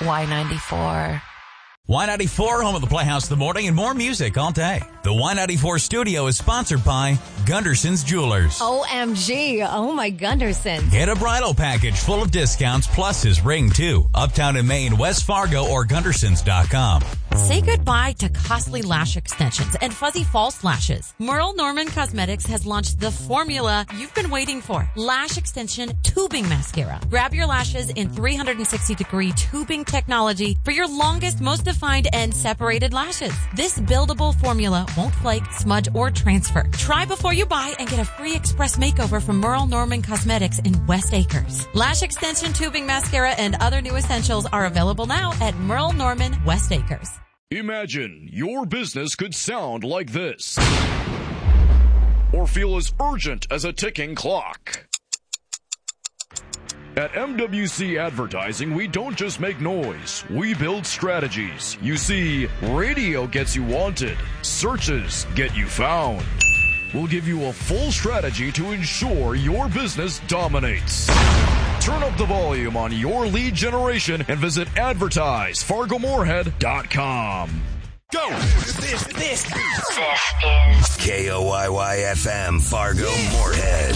Y94. Y94, home of the Playhouse in the morning, and more music all day. The Y94 studio is sponsored by Gunderson's Jewelers. OMG. Oh, my Gunderson. Get a bridal package full of discounts, plus his ring, too. Uptown in Maine, West Fargo, or Gundersons.com. Say goodbye to costly lash extensions and fuzzy false lashes. Merle Norman Cosmetics has launched the formula you've been waiting for. Lash Extension Tubing Mascara. Grab your lashes in 360-degree tubing technology for your longest, most defined, and separated lashes. This buildable formula won't flake, smudge, or transfer. Try before you buy and get a free express makeover from Merle Norman Cosmetics in West Acres. Lash Extension Tubing Mascara and other new essentials are available now at Merle Norman West Acres. Imagine your business could sound like this, or feel as urgent as a ticking clock. At MWC Advertising, we don't just make noise, we build strategies. You see, radio gets you wanted, searches get you found. We'll give you a full strategy to ensure your business dominates. Turn up the volume on your lead generation and visit advertisefargomoorhead.com. Go! This is KOYY-FM Fargo Moorhead.